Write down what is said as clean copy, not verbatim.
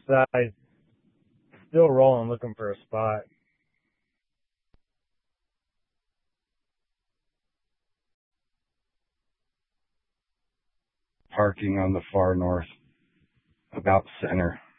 side, still rolling, looking for a spot. Parking on the far north, about center.